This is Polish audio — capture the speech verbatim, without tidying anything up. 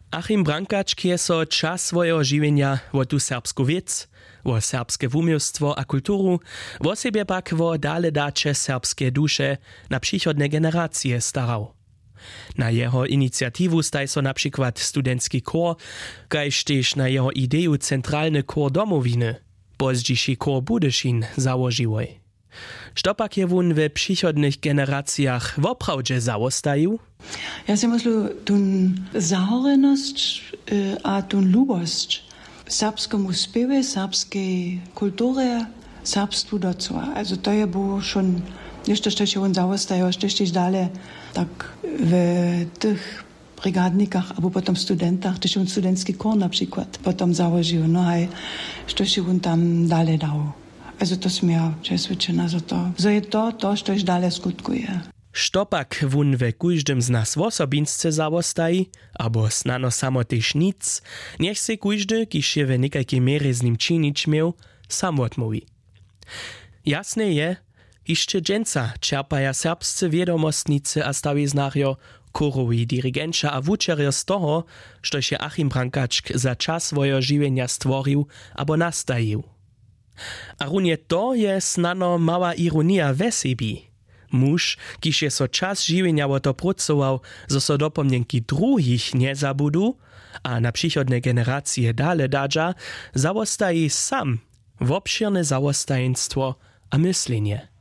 Achim Brankač je so čas swojego žiwienia wo tu serbsku wiec, wo serbskie wumiostwo a kulturu, wo siebie pak wo dale dacze serbskie dusze na przychodne generacje starał. Na jeho inicjatiwu staj so na przykład studencki chor, kajż też na jeho ideju centralny chor domowiny, pozdźiszy chor Budyszin założyłoj. Štopak je wun w przychodnych generacjach woprawdźe załostaju? Ja si myślę, tun zahorenost a tun lubost serbskemu spiewie, serbskiej kulturze, serbstwu docła. Also to je było schon, jeszcze to się on załostaju, jeszcze dalej tak w tych brigadnikach, albo potem studentach, to się on studencki chor na przykład potem założył, no a to się on tam dalej dał. Also to sam ja przesvedčena za to. Za je to, to, što još dalje skutkuje. Štopak wun we kujždym z nas wosobinsce zawostaji, abo snano samo tež nic, niech se kujždy, kiž je we nekajkej mere z nim činić miał, sam odmówi. Jasne je, jeszcze dżęca čerpaja serbscy wiedomostnicy a stawiznarjo, chorowi dirigenča a wučerjo z toho, što się Achim Brankač za czas swojego žiwienia stworil abo nastajił. A runie to je snano mała ironia we sebi. Muž, kiž je so čas žiwienia o to pracował, zo so dopomnienki druhich nie zabudu, a na przychodne generacje dale dadża, zawostaje sam w obszirne zawostajeństwo a myślenie.